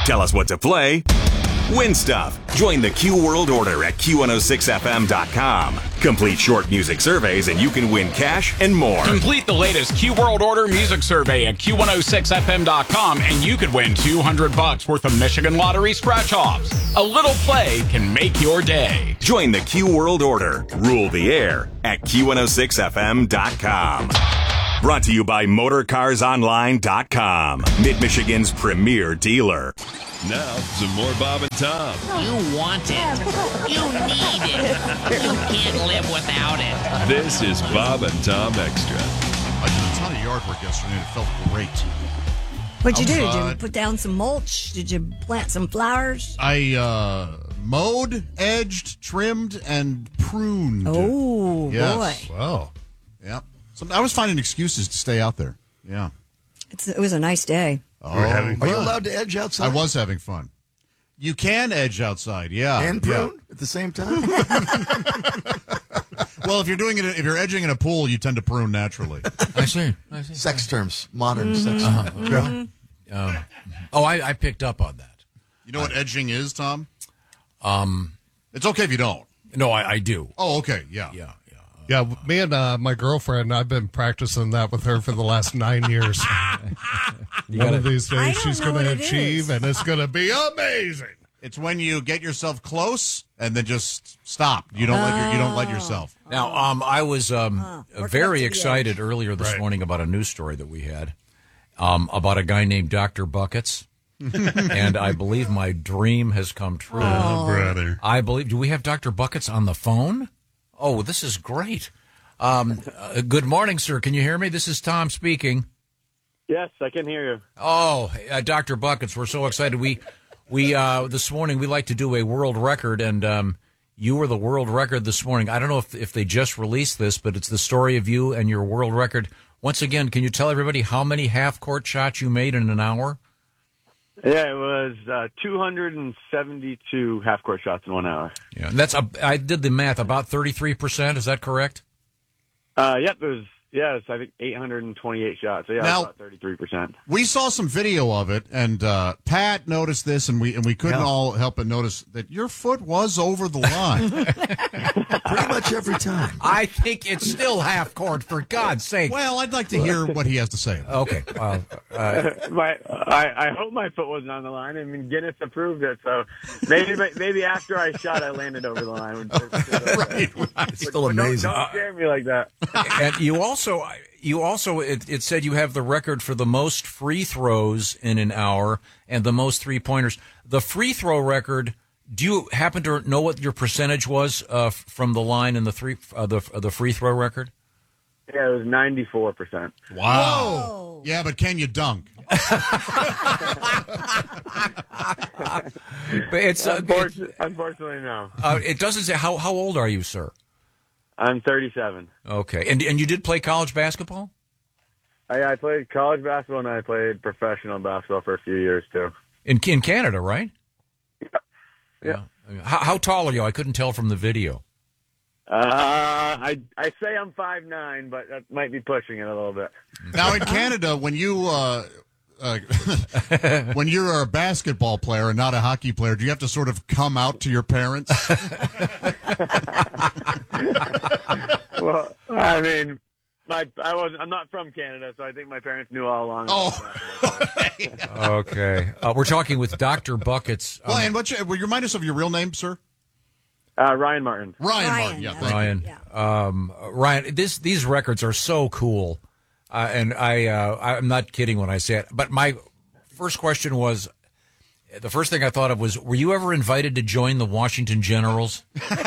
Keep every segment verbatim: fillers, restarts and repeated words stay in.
Tell us what to play. Win stuff. Join the Q World Order at Q one oh six F M dot com. Complete short music surveys and you can win cash and more. Complete the latest Q World Order music survey at Q one oh six F M dot com and you could win two hundred bucks worth of Michigan Lottery scratch-offs. A little play can make your day. Join the Q World Order. Rule the air at Q one oh six F M dot com. Brought to you by Motor Cars Online dot com, Mid-Michigan's premier dealer. Now, some more Bob and Tom. You want it. You need it. You can't live without it. This is Bob and Tom Extra. I did a ton of yard work yesterday and it felt great. What'd you do? Outside. Did you put down some mulch? Did you plant some flowers? I uh, mowed, edged, trimmed, and pruned. Oh, yes. boy. Wow. Yeah. So I was finding excuses to stay out there. Yeah. It's, it was a nice day. Oh, Are you fun. allowed to edge outside? I was having fun. You can edge outside, yeah. And prune yeah. at the same time? Well, if you're doing it, if you're edging in a pool, you tend to prune naturally. I see. I see. Sex terms, modern Mm-hmm. sex Uh-huh. terms. Yeah. Um, oh, I, I picked up on that. You know what edging is, Tom? Um, It's okay if you don't. no, I, I do. Oh, okay, yeah. Yeah, yeah. Yeah, me and uh, my girlfriend, I've been practicing that with her for the last nine years. You One gotta- of these I days don't she's know going to what it achieve, is. and it's going to be amazing. It's when you get yourself close and then just stop. You don't let your, you don't let yourself. Now, um, I was um, uh, work up very to the excited earlier this Right. morning about a news story that we had um, about a guy named Doctor Buckets. And I believe my dream has come true. Oh, brother. I believe. Do we have Doctor Buckets on the phone? Oh, this is great. Um, uh, good morning, sir. Can you hear me? This is Tom speaking. Yes, I can hear you. Oh, uh, Doctor Buckets, we're so excited. We, we uh, this morning we like to do a world record, and um, you were the world record this morning. I don't know if if they just released this, but it's the story of you and your world record. Once again, can you tell everybody how many half court shots you made in an hour? Yeah, it was uh, two hundred seventy-two half-court shots in one hour. Yeah, and that's a, I did the math. About thirty-three percent. Is that correct? Uh, yep, it was, yeah, it's, I think, eight hundred twenty-eight shots. So, yeah, Now- about thirty-three percent. We saw some video of it, and uh, Pat noticed this, and we and we couldn't Yeah. all help but notice that your foot was over the line. Pretty much every time. I think it's still half court. For God's sake. Well, I'd like to hear what he has to say. Okay. Well, uh, my, I, I hope my foot wasn't on the line. I mean, Guinness approved it, so maybe maybe after I shot, I landed over the line. Right, right. It's still But don't- amazing. Don't, scare me like that. and you also, you also, it, it said you have the record for the most free throws in an hour and the most three pointers. The free throw record. Do you happen to know what your percentage was uh, from the line in the three uh, the uh, the free throw record? Yeah, it was ninety-four percent. Wow. Yeah, but can you dunk? But it's uh, it, Unfortunately, unfortunately, no. uh, it doesn't say how how old are you, sir? I'm thirty-seven. Okay, and and you did play college basketball? I, I played college basketball, and I played professional basketball for a few years, too. In in Canada, right? Yeah. How, how tall are you? I couldn't tell from the video. Uh, I I say I'm five nine, but that might be pushing it a little bit. Now in Canada, when you uh, uh, when you're a basketball player and not a hockey player, do you have to sort of come out to your parents? Well, I mean, my I was I'm not from Canada, so I think my parents knew all along. Oh, Okay, uh, we're talking with Doctor Buckets. Um, well, and what's your, will you remind us of your real name, sir? Uh, Ryan Martin. Ryan, Ryan, Martin. Yeah, yeah. thank you. Ryan, Yeah. um, Ryan, this these records are so cool, uh, and I uh, I'm not kidding when I say it. But my first question was, the first thing I thought of was, were you ever invited to join the Washington Generals?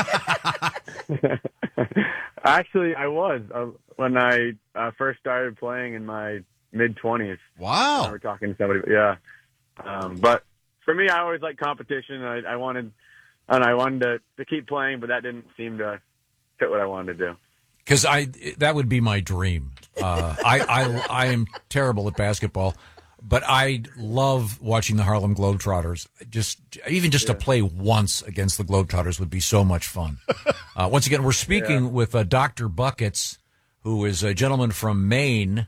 Actually, I was uh, when I uh, first started playing in my mid twenties. Wow. We were talking to somebody, yeah. Um, but for me, I always liked competition. I, I wanted, and I wanted to, to keep playing, but that didn't seem to fit what I wanted to do. Because I that would be my dream. Uh, I, I I am terrible at basketball, but I love watching the Harlem Globetrotters. Just even just yeah. to play once against the Globetrotters would be so much fun. Uh, once again, we're speaking yeah. with uh, Doctor Buckets, who is a gentleman from Maine,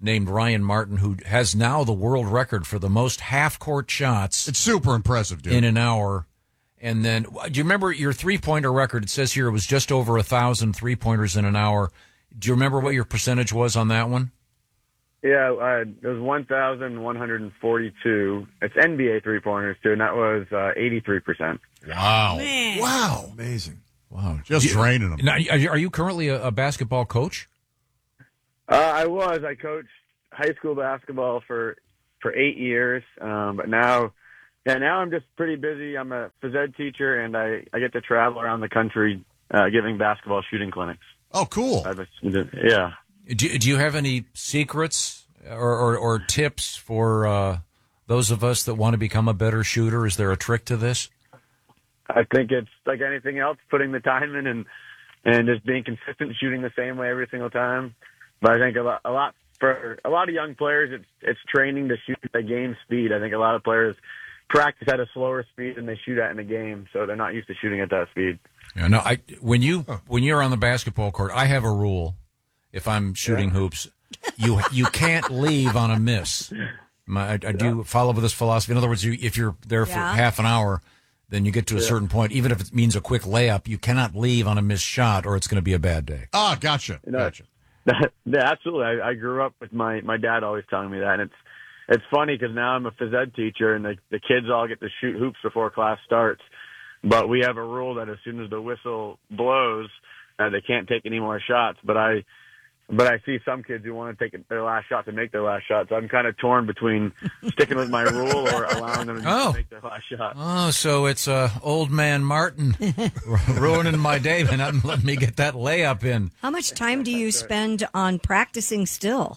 named Ryan Martin, who has now the world record for the most half-court shots. It's super impressive, dude. In an hour. And then, do you remember your three-pointer record? It says here it was just over a thousand three-pointers in an hour. Do you remember what your percentage was on that one? Yeah, uh, it was one thousand one hundred forty-two. It's N B A three-pointers, too, and that was uh, eighty-three percent. Wow. Man. Wow. Amazing. Wow. Just You- training them. Now, are you- are you currently a, a basketball coach? Uh, I was. I coached high school basketball for for eight years, um, but now, yeah, now I'm just pretty busy. I'm a phys ed teacher, and I, I get to travel around the country uh, giving basketball shooting clinics. Oh, cool. I have a, yeah. Do, do you have any secrets or, or, or tips for uh, those of us that want to become a better shooter? Is there a trick to this? I think it's like anything else, putting the time in and and just being consistent, shooting the same way every single time. But I think a lot, a lot for a lot of young players, it's it's training to shoot at game speed. I think a lot of players practice at a slower speed than they shoot at in a game, so they're not used to shooting at that speed. Yeah, no. I when you when you're on the basketball court, I have a rule. If I'm shooting Yeah. hoops, you you can't leave on a miss. My, I, I do follow this philosophy. In other words, you, if you're there for Yeah. half an hour, then you get to a Yeah. certain point. Even if it means a quick layup, you cannot leave on a missed shot, or it's going to be a bad day. Ah, gotcha. You know, Gotcha. That, yeah, absolutely. I, I grew up with my, my dad always telling me that, and it's it's funny because now I'm a phys ed teacher, and the, the kids all get to shoot hoops before class starts. But we have a rule that as soon as the whistle blows, uh, they can't take any more shots. But I but I see some kids who want to take their last shot to make their last shot. So I'm kind of torn between sticking with my rule or allowing them to Oh. make their last shot. Oh, so it's uh, old man Martin ruining my day by not letting me get that layup in. How much time do you spend on practicing still?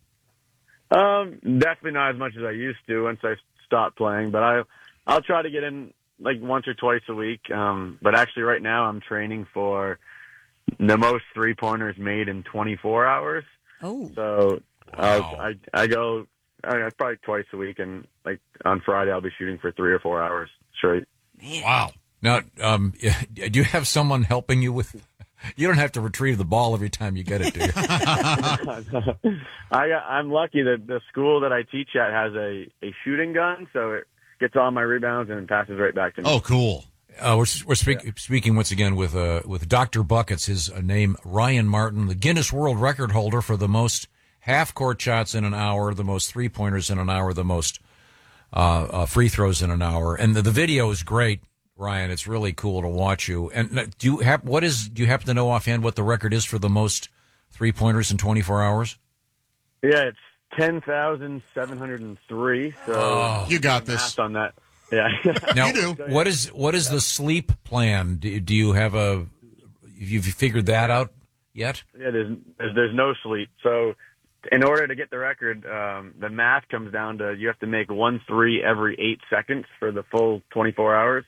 Um, definitely not as much as I used to once I stopped playing, but I, I'll try to get in like once or twice a week. Um, but actually right now I'm training for the most three pointers made in twenty-four hours. Oh, So I'll, Wow. I, I go, I mean, probably twice a week, and like on Friday I'll be shooting for three or four hours straight. Wow. Now, um, do you have someone helping you with? You don't have to retrieve the ball every time you get it, do you? I, I'm lucky that the school that I teach at has a, a shooting gun, so it gets all my rebounds and passes right back to me. Oh, cool. Uh, we're we're speak, speaking once again with uh, with Doctor Buckets. His uh, name Ryan Martin, the Guinness World Record holder for the most half court shots in an hour, the most three pointers in an hour, the most uh, uh, free throws in an hour. And the, the video is great, Ryan. It's really cool to watch you. And uh, do you have what is? Do you happen to know offhand what the record is for the most three pointers in twenty-four hours? Yeah, it's ten thousand seven hundred three. So Oh. You got this. math on that. Yeah. Now, You do. what is what is the sleep plan? Do, do you have a? Have you figured that out yet? Yeah, there's, there's there's no sleep. So in order to get the record, um, the math comes down to you have to make one three every eight seconds for the full twenty-four hours.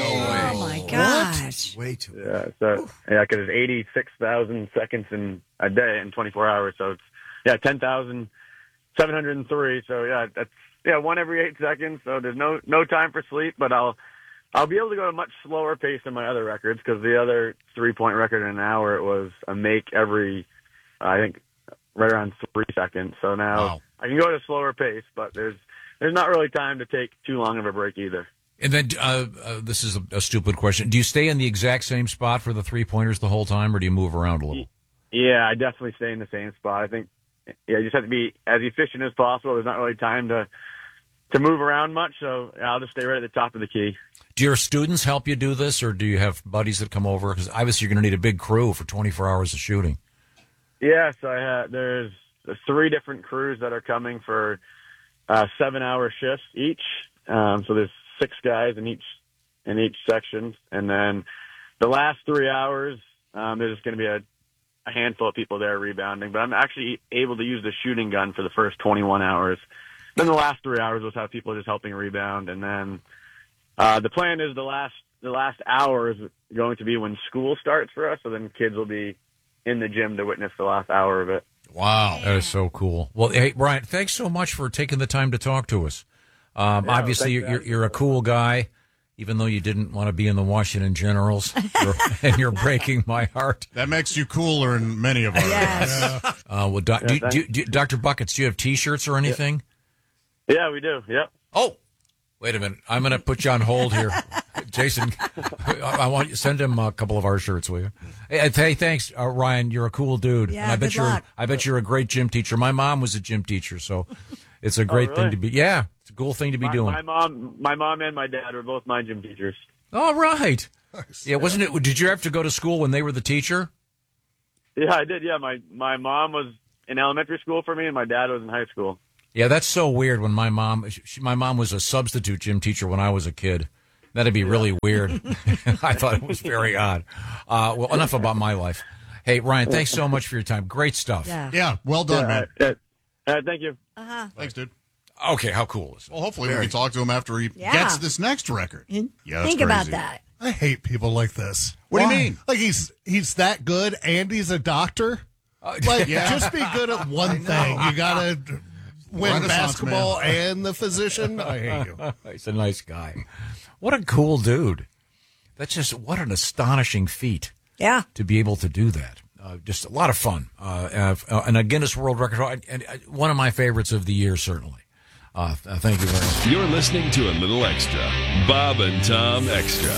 oh my gosh. Way too. Yeah, so yeah, because it's eighty-six thousand seconds in a day in twenty-four hours. So it's yeah, ten thousand seven hundred three. So yeah, that's yeah, one every eight seconds. So there's no no time for sleep, but I'll I'll be able to go at a much slower pace than my other records because the other three point record in an hour it was a make every I think right around three seconds. So now Wow. I can go at a slower pace, but there's there's not really time to take too long of a break either. And then uh, uh, this is a, a stupid question. Do you stay in the exact same spot for the three pointers the whole time, or do you move around a little? Yeah, I definitely stay in the same spot. I think, yeah, you just have to be as efficient as possible. There's not really time to to move around much, so I'll just stay right at the top of the key. Do your students help you do this, or do you have buddies that come over? Because obviously you're going to need a big crew for twenty-four hours of shooting. Yes, I have. There's three different crews that are coming for uh, seven-hour shifts each. Um, so there's six guys in each in each section, and then the last three hours, um, there's just going to be a, a handful of people there rebounding. But I'm actually able to use the shooting gun for the first twenty-one hours. Then the last three hours, we'll have people just helping rebound, and then uh, the plan is the last the last hour is going to be when school starts for us. So then kids will be in the gym to witness the last hour of it. Wow, that is so cool. Well, hey, Brian, thanks so much for taking the time to talk to us. Um, Yeah, obviously, thanks, you're, guys. you're a cool guy. even though you didn't want to be in the Washington Generals, you're, and you're breaking my heart. That makes you cooler in many of our Yes. yeah. Uh, well, doc, do, do, do, Doctor Buckets, do you have T-shirts or anything? Yeah, we do. Yep. Oh, wait a minute. I'm going to put you on hold here. Jason, I, I want you send him a couple of our shirts, will you? Hey, hey thanks, uh, Ryan. You're a cool dude. Yeah, and I bet good you're luck. I bet you're a great gym teacher. My mom was a gym teacher, so it's a great Oh, thing really? to be. Yeah, it's a cool thing to be My, doing. my mom, my mom and my dad were both my gym teachers. All right. Yeah, wasn't it? Did you have to go to school when they were the teacher? Yeah, I did. Yeah, my my mom was in elementary school for me, and my dad was in high school. Yeah, that's so weird. When my mom, she, my mom was a substitute gym teacher when I was a kid. That'd be really weird. I thought it was very odd. Uh, well, enough about my life. Hey, Ryan, thanks so much for your time. Great stuff. Yeah. Yeah, well done, Yeah, man. uh, uh, uh, thank you. Uh-huh. Thanks, dude. Okay, how cool is it? Well, hopefully we can talk to him after he Yeah. gets this next record. Yeah, that's Think about crazy. that. I hate people like this. What do you Why? mean? Like he's he's that good and he's a doctor. Like Yeah. just be good at one thing. You gotta win Renaissance basketball man. and the physician. I hate you. He's a nice guy. What a cool dude. That's just, what an astonishing feat Yeah. to be able to do that. Uh, just a lot of fun. Uh, uh, and a Guinness World Record, and uh, one of my favorites of the year, certainly. Uh, uh, thank you very much. You're listening to a little extra. Bob and Tom Extra.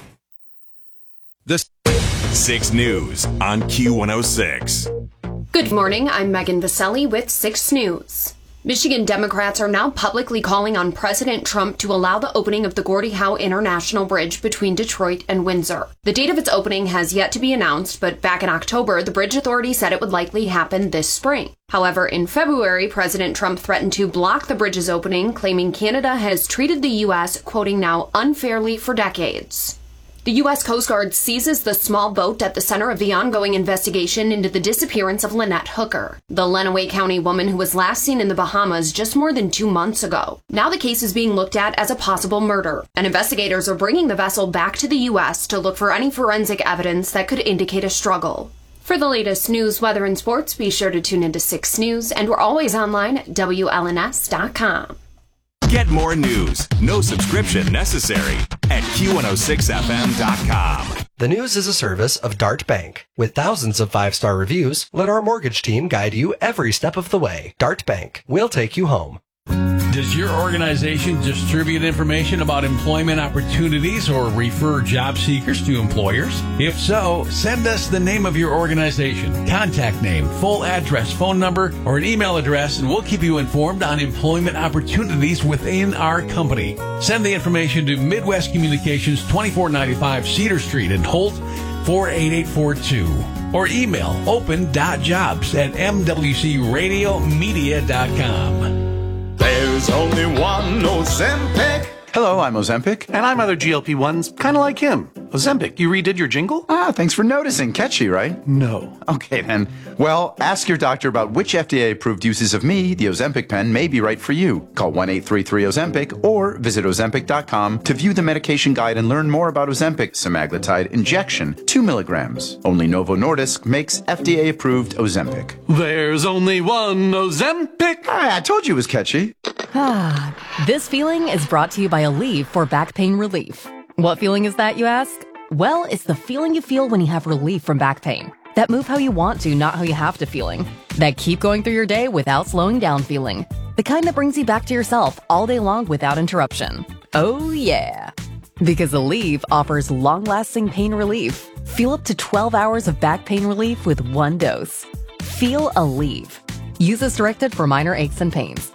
The six News on Q one oh six. Good morning, I'm Megan Vaselli with six News. Michigan Democrats are now publicly calling on President Trump to allow the opening of the Gordie Howe International Bridge between Detroit and Windsor. The date of its opening has yet to be announced, but back in October, the Bridge Authority said it would likely happen this spring. However, in February, President Trump threatened to block the bridge's opening, claiming Canada has treated the U S, quoting now, unfairly for decades. The U S Coast Guard seizes the small boat at the center of the ongoing investigation into the disappearance of Lynette Hooker, the Lenawee County woman who was last seen in the Bahamas just more than two months ago. Now the case is being looked at as a possible murder, and investigators are bringing the vessel back to the U S to look for any forensic evidence that could indicate a struggle. For the latest news, weather, and sports, be sure to tune into six News, and we're always online at W L N S dot com. Get more news, no subscription necessary, at Q one oh six F M dot com. The News is a service of Dart Bank. With thousands of five-star reviews, let our mortgage team guide you every step of the way. Dart Bank. We'll take you home. Does your organization distribute information about employment opportunities or refer job seekers to employers? If so, send us the name of your organization, contact name, full address, phone number, or an email address, and we'll keep you informed on employment opportunities within our company. Send the information to Midwest Communications, twenty-four ninety-five Cedar Street in Holt, four eight eight four two. Or email open dot jobs at m w c radio media dot com. There's only one Ozempic. Hello, I'm Ozempic. And I'm other G L P ones, kind of like him. Ozempic, you redid your jingle? Ah, thanks for noticing. Catchy, right? No. Okay, then. Well, ask your doctor about which F D A-approved uses of me, the Ozempic pen, may be right for you. Call one eight three three Ozempic or visit ozempic dot com to view the medication guide and learn more about Ozempic semaglutide injection, two milligrams. Only Novo Nordisk makes F D A-approved Ozempic. There's only one Ozempic. Ah, I told you it was catchy. Ah, this feeling is brought to you by Aleve for back pain relief. What feeling is that, you ask? Well, it's the feeling you feel when you have relief from back pain. That move how you want to, not how you have to feeling. That keep going through your day without slowing down feeling. The kind that brings you back to yourself all day long without interruption. Oh yeah. Because Aleve offers long-lasting pain relief. Feel up to twelve hours of back pain relief with one dose. Feel Aleve. Use as directed for minor aches and pains.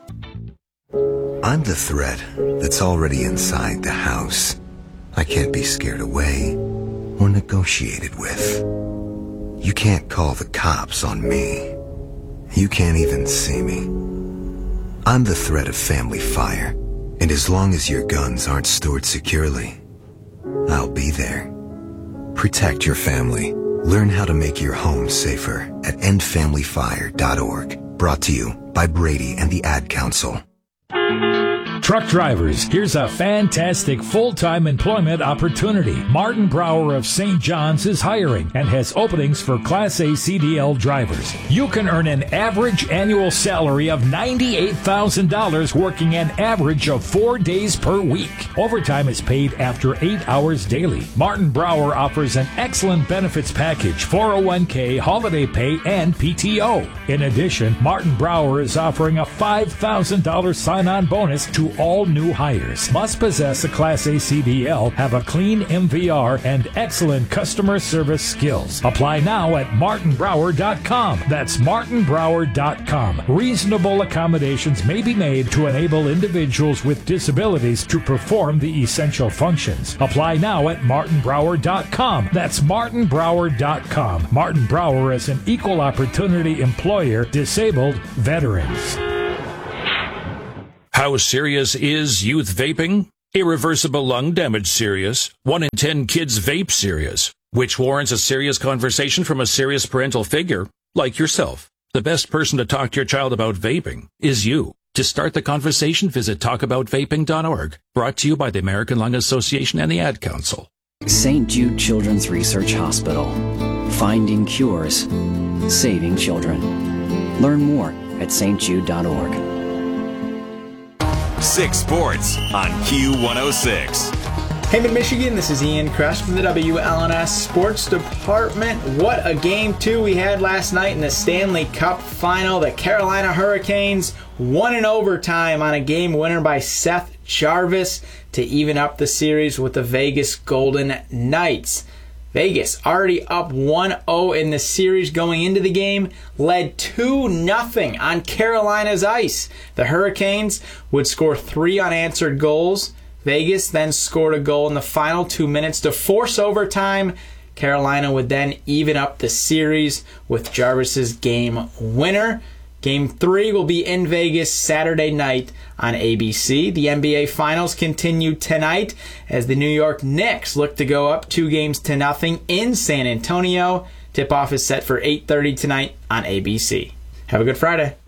I'm the threat that's already inside the house. I can't be scared away or negotiated with. You can't call the cops on me. You can't even see me. I'm the threat of family fire, and as long as your guns aren't stored securely, I'll be there. Protect your family. Learn how to make your home safer at end family fire dot org. Brought to you by Brady and the Ad Council. Truck drivers, here's a fantastic full-time employment opportunity. Martin Brower of Saint John's is hiring and has openings for Class A C D L drivers. You can earn an average annual salary of ninety-eight thousand dollars working an average of four days per week. Overtime is paid after eight hours daily. Martin Brower offers an excellent benefits package, four oh one k, holiday pay, and P T O. In addition, Martin Brower is offering a five thousand dollars sign-on bonus to all new hires. Must possess a Class A C D L, have a clean M V R, and excellent customer service skills. Apply now at martin brower dot com. That's martin brower dot com. Reasonable accommodations may be made to enable individuals with disabilities to perform the essential functions. Apply now at martin brower dot com. That's martin brower dot com. Martin Brower is an equal opportunity employer, disabled veterans. How serious is youth vaping? Irreversible lung damage serious. One in ten kids vape serious, which warrants a serious conversation from a serious parental figure like yourself. The best person to talk to your child about vaping is you. To start the conversation, visit talk about vaping dot org. Brought to you by the American Lung Association and the Ad Council. Saint Jude Children's Research Hospital. Finding cures. Saving children. Learn more at s t jude dot org. Six Sports on Q one oh six. Hey, Mid-Michigan, this is Ian Kress from the W L N S Sports Department. What a game two we had last night in the Stanley Cup Final. The Carolina Hurricanes won in overtime on a game winner by Seth Jarvis to even up the series with the Vegas Golden Knights. Vegas already up one oh in the series going into the game, led two nothing on Carolina's ice. The Hurricanes would score three unanswered goals. Vegas then scored a goal in the final two minutes to force overtime. Carolina would then even up the series with Jarvis's game winner. Game three will be in Vegas Saturday night on A B C. The N B A Finals continue tonight as the New York Knicks look to go up two games to nothing in San Antonio. Tip-off is set for eight thirty tonight on A B C. Have a good Friday.